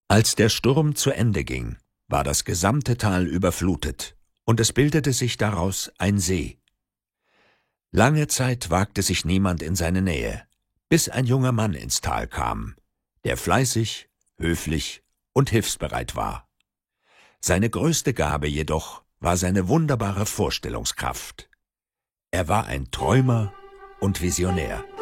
Als der Sturm zu Ende ging, war das gesamte Tal überflutet, und es bildete sich daraus ein See. Lange Zeit wagte sich niemand in seine Nähe, bis ein junger Mann ins Tal kam, der fleißig, höflich und hilfsbereit war. Seine größte Gabe jedoch war seine wunderbare Vorstellungskraft. Er war ein Träumer und Visionär.